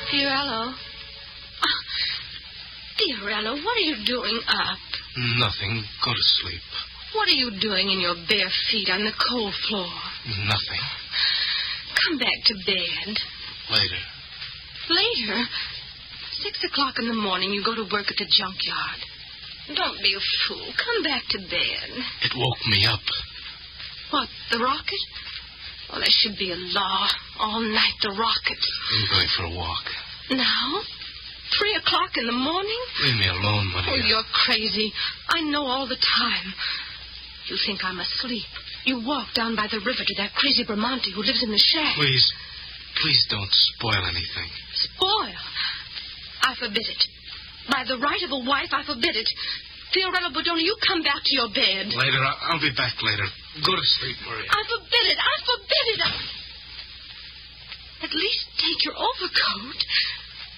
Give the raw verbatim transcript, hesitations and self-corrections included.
Fiorello. Oh, Fiorello, what are you doing up? Nothing. Go to sleep. What are you doing in your bare feet on the cold floor? Nothing. Come back to bed. Later. Later? Six o'clock in the morning, you go to work at the junkyard. Don't be a fool. Come back to bed. It woke me up. What, the rocket? Well, there should be a law. All night, the rocket. I'm going for a walk. Now? Three o'clock in the morning? Leave me alone, Maria. Oh, you're crazy. I know all the time. You think I'm asleep. You walk down by the river to that crazy Bramante who lives in the shack. Please, please don't spoil anything. Spoil? I forbid it. By the right of a wife, I forbid it. Fiorello Bodoni, you come back to your bed. Later. I'll be back later. Go to sleep, Maria. I forbid it. I forbid it. At least take your overcoat.